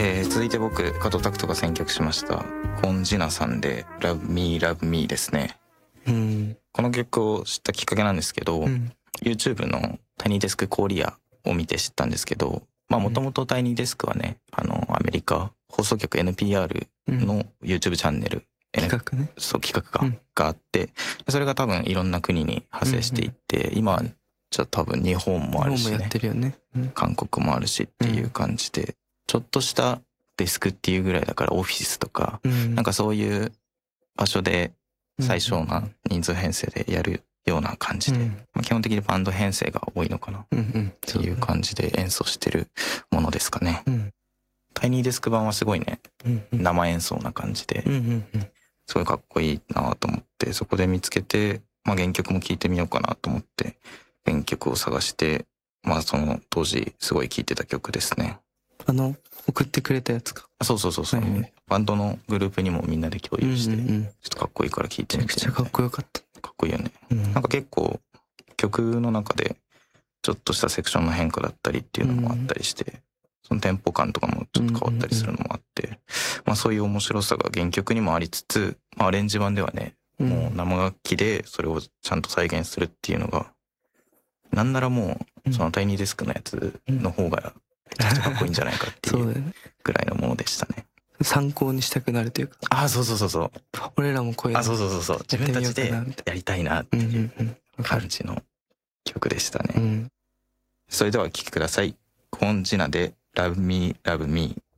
続いて僕加藤拓人が選曲しましたコンジナさんで Love Me Love Me ですね。この曲を知ったきっかけなんですけど、YouTube のタイニーデスクコリアを見て知ったんですけど、もともとタイニーデスクはね、アメリカ放送局 NPR の YouTube チャンネル、 企画ね。 そう企画があって、それが多分いろんな国に派生していって、今じゃ多分日本もあるしね、 日本もやってるよね、 韓国もあるしっていう感じで、ちょっとしたデスクっていうぐらいだからオフィスとか、なんかそういう場所で最小な人数編成でやるような感じで、基本的にバンド編成が多いのかなっていう感じで演奏してるものですかね。タイニーデスク版はすごいね、生演奏な感じで、すごいかっこいいなと思って、そこで見つけて、原曲も聴いてみようかなと思って原曲を探して、その当時すごい聴いてた曲ですね。 送ってくれたやつか。 そう、バンドのグループにもみんなで共有して、ちょっとかっこいいから聴いてみて。 めちゃくちゃかっこよかった。 かっこいいよね。なんか結構曲の中でちょっとしたセクションの変化だったりっていうのもあったりして、そのテンポ感とかもちょっと変わったりするのもあって、そういう面白さが原曲にもありつつ、アレンジ版ではね、もう生楽器でそれをちゃんと再現するっていうのが、なんならもうそのタイニーデスクのやつの方がめちゃくちゃかっこいいんじゃないかっていうぐらいのものでしたね。 参考にしたくなるというか。 そう。 俺らもこういうの。 そう。自分たちでやりたいなっていう感じの曲でしたね。それではお聴きください。コンジナで Love Me Love Me。